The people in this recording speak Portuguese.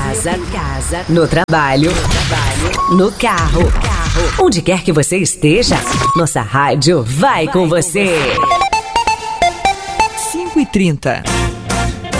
no trabalho, no carro. Onde quer que você esteja, nossa rádio vai com você. 5h30.